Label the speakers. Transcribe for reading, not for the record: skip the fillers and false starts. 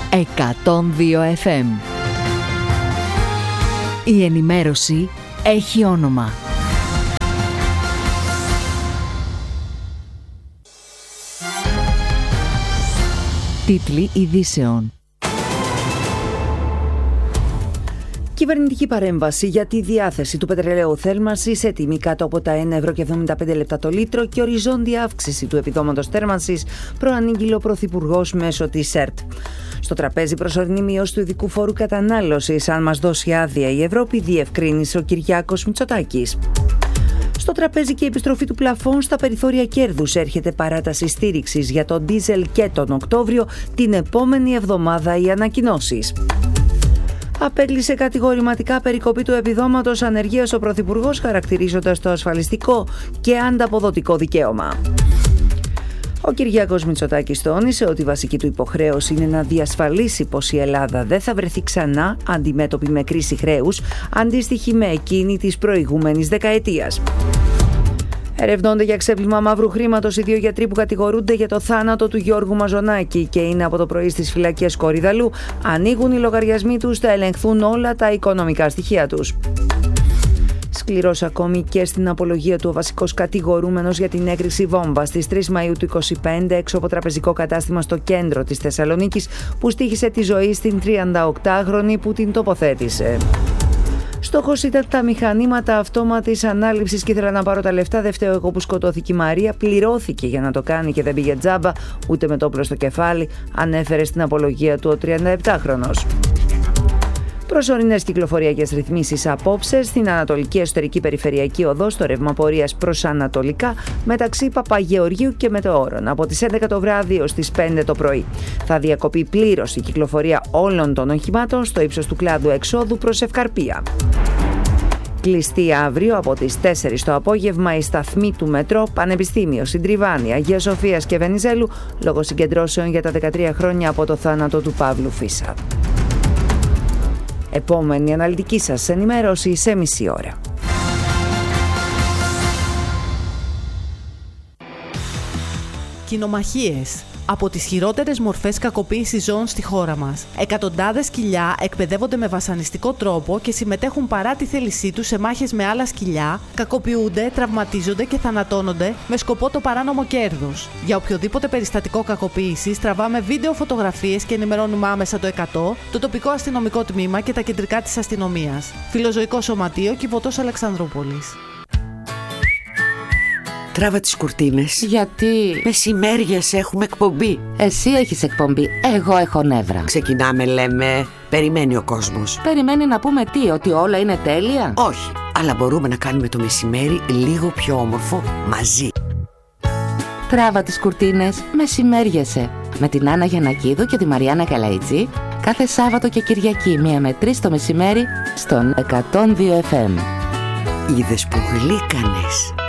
Speaker 1: 102 FM. Η ενημέρωση έχει όνομα. Τίτλοι ειδήσεων.
Speaker 2: Κυβερνητική παρέμβαση για τη διάθεση του πετρελαίου θέρμανσης σε τιμή κάτω από τα 1,75 € το λίτρο και οριζόντια αύξηση του επιδόματος θέρμανσης, προανήγγειλε ο Πρωθυπουργός μέσω της ΕΡΤ. Στο τραπέζι προσωρινή μείωση του ειδικού φόρου κατανάλωσης, αν μας δώσει άδεια η Ευρώπη, διευκρίνησε ο Κυριάκος Μητσοτάκης. Στο τραπέζι και η επιστροφή του πλαφών στα περιθώρια κέρδους. Έρχεται παράταση στήριξης για τον ντίζελ και τον Οκτώβριο, την επόμενη εβδομάδα οι ανακοινώσεις. Απέκλεισε κατηγορηματικά περικοπή του επιδόματος ανεργίας ο Πρωθυπουργός, χαρακτηρίζοντας το ασφαλιστικό και ανταποδοτικό δικαίωμα. Ο Κυριάκος Μητσοτάκης τόνισε ότι η βασική του υποχρέωση είναι να διασφαλίσει πως η Ελλάδα δεν θα βρεθεί ξανά αντιμέτωπη με κρίση χρέους, αντίστοιχη με εκείνη της προηγούμενης δεκαετίας. Ερευνώνται για ξέπλυμα μαύρου χρήματος οι δύο γιατροί που κατηγορούνται για το θάνατο του Γιώργου Μαζονάκη και είναι από το πρωί στις φυλακές Κορυδαλού. Ανοίγουν οι λογαριασμοί τους, θα ελεγχθούν όλα τα οικονομικά στοιχεία τους. Σκληρός ακόμη και στην απολογία του ο βασικός κατηγορούμενος για την έκρηξη βόμβας στις 3 Μαΐου του 2025 έξω από τραπεζικό κατάστημα στο κέντρο της Θεσσαλονίκης, που στοίχησε τη ζωή στην 38χρονη που την τοποθέτησε. Στόχος ήταν τα μηχανήματα αυτόματης ανάληψης και ήθελα να πάρω τα λεφτά. Δεν φταίω εγώ που σκοτώθηκε η Μαρία. Πληρώθηκε για να το κάνει και δεν πήγε τζάμπα, ούτε με το όπλο στο κεφάλι, ανέφερε στην απολογία του ο 37χρονος. Προσωρινές κυκλοφοριακές ρυθμίσεις απόψε στην Ανατολική Εσωτερική Περιφερειακή Οδό στο ρεύμα πορείας προς Ανατολικά μεταξύ Παπαγεωργίου και Μετεώρων από τις 11 το βράδυ έως τις 5 το πρωί. Θα διακοπεί πλήρως η κυκλοφορία όλων των οχημάτων στο ύψος του κλάδου εξόδου προς Ευκαρπία. Κλειστή αύριο από τις 4 το απόγευμα η σταθμή του Μετρό Πανεπιστήμιο, Συντριβάνη, Αγίας Σοφίας και Βενιζέλου λόγω συγκεντρώσεων για τα 13 χρόνια από το θάνατο του Παύλου Φίσα. Επόμενη αναλυτική σας ενημέρωση σε μισή ώρα.
Speaker 3: Κοινομαχίες. Από τις χειρότερες μορφές κακοποίησης ζώων στη χώρα μας. Εκατοντάδες σκυλιά εκπαιδεύονται με βασανιστικό τρόπο και συμμετέχουν παρά τη θέλησή τους σε μάχες με άλλα σκυλιά, κακοποιούνται, τραυματίζονται και θανατώνονται με σκοπό το παράνομο κέρδος. Για οποιοδήποτε περιστατικό κακοποίησης τραβάμε βίντεο, φωτογραφίες και ενημερώνουμε άμεσα το 100, το τοπικό αστυνομικό τμήμα και τα κεντρικά της αστυνομίας. Φιλοζωικό Σωματείο, Κιβωτός Αλεξανδρούπολης.
Speaker 4: Τράβα τις κουρτίνες.
Speaker 5: Γιατί?
Speaker 4: Μεσημέριας έχουμε εκπομπή.
Speaker 5: Εσύ έχεις εκπομπή, εγώ έχω νεύρα.
Speaker 4: Ξεκινάμε, λέμε. Περιμένει ο κόσμος.
Speaker 5: Περιμένει να πούμε τι, ότι όλα είναι τέλεια?
Speaker 4: Όχι, αλλά μπορούμε να κάνουμε το μεσημέρι λίγο πιο όμορφο μαζί.
Speaker 5: Τράβα τις κουρτίνες, μεσημέριασε. Με την Άννα Γιαννακίδου και τη Μαριάννα Καλαϊτζή κάθε Σάββατο και Κυριακή 1 με 3 το μεσημέρι στον 102 FM.
Speaker 4: Είδες που γλύκανες.